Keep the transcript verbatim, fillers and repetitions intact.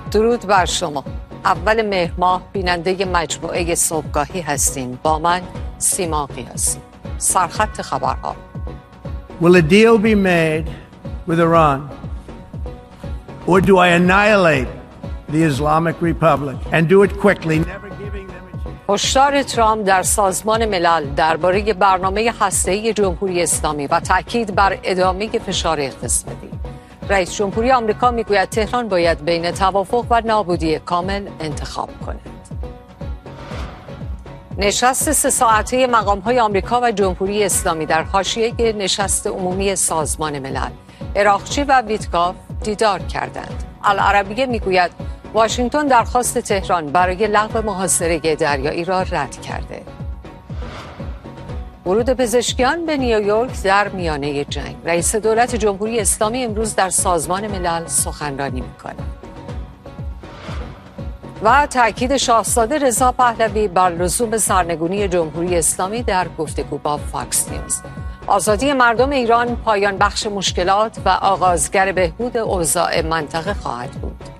درود بر شما. اول مهر ماه بیننده مجموعه صبحگاهی هستین. با من سیما قیاسی. سرخط خبرها. Will a deal be made with Iran? Or do I annihilate the Islamic Republic and do it quickly, never giving them a chance? هشدار ترامپ در سازمان ملل درباره برنامه هسته‌ای جمهوری اسلامی و تاکید بر ادامه فشار اقتصادی. رئیس جمهوری آمریکا میگوید تهران باید بین توافق و نابودی کامل انتخاب کند. نشست سه ساعته مقام‌های آمریکا و جمهوری اسلامی در حاشیه نشست عمومی سازمان ملل. اراغچی و ویتکاف دیدار کردند. العربیه میگوید واشنگتن درخواست تهران برای لغو محاصره دریایی را رد کرده. ورود پزشکیان به نیویورک در میانه جنگ. رئیس دولت جمهوری اسلامی امروز در سازمان ملل سخنرانی می‌کند. و تأکید شاهزاده رضا پهلوی بر لزوم سرنگونی جمهوری اسلامی در گفتگو با فاکس نیوز. آزادی مردم ایران پایان بخش مشکلات و آغازگر بهبود اوضاع منطقه خواهد بود.